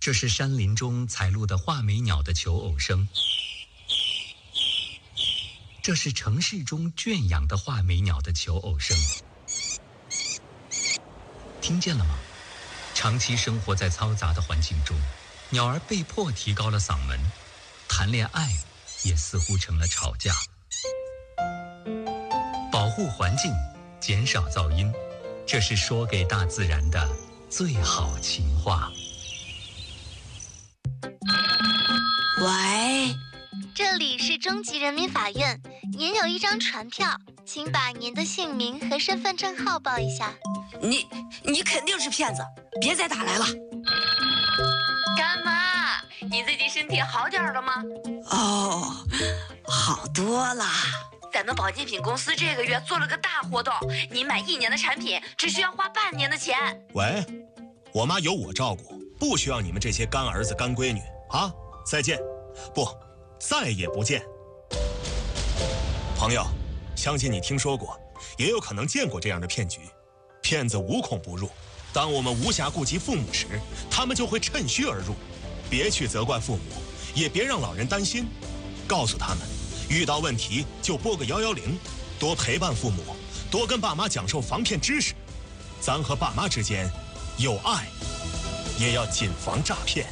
这是山林中采录的画眉鸟的求偶声。这是城市中圈养的画眉鸟的求偶声。听见了吗？长期生活在嘈杂的环境中，鸟儿被迫提高了嗓门，谈恋爱也似乎成了吵架。保护环境，减少噪音，这是说给大自然的最好情话。 喂， 这里是中级人民法院，您有一张传票，请把您的姓名和身份证号报一下。 你肯定是骗子，别再打来了。 干妈，你最近身体好点了吗？ 哦，好多了。 咱们保健品公司这个月做了个大活动，你买1年的产品只需要花半年的钱。 喂，我妈有我照顾，不需要你们这些干儿子干闺女啊！再见，不，再也不见。朋友，相信你听说过，也有可能见过这样的骗局。骗子无孔不入，当我们无暇顾及父母时，他们就会趁虚而入。别去责怪父母，也别让老人担心，告诉他们，遇到问题就拨个110，多陪伴父母，多跟爸妈讲授防骗知识。咱和爸妈之间有爱，也要谨防诈骗。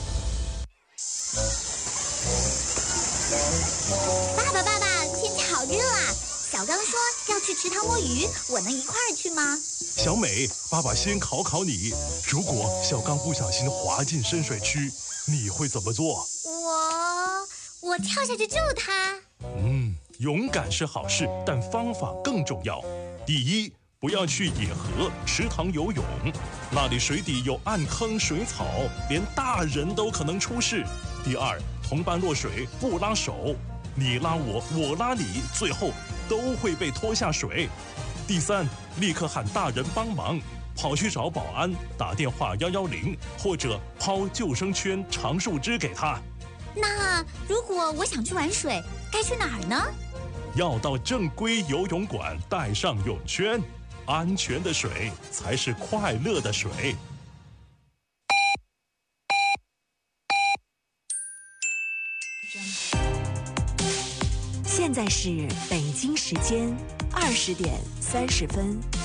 爸爸，天气好热啊！小刚说要去池塘摸鱼，我能一块儿去吗？ 小美，爸爸先考考你，如果小刚不小心滑进深水区，你会怎么做？ 我跳下去救他。 勇敢是好事，但方法更重要。第一，不要去野河、池塘游泳，那里水底有暗坑、水草，连大人都可能出事。第二，同伴落水不拉手，你拉我，我拉你，最后都会被拖下水。第三，立刻喊大人帮忙，跑去找保安，打电话110，或者抛救生圈、长树枝给他。 那如果我想去玩水，该去哪儿呢？ 要到正规游泳馆，带上泳圈，安全的水才是快乐的水。 现在是北京时间20点30分。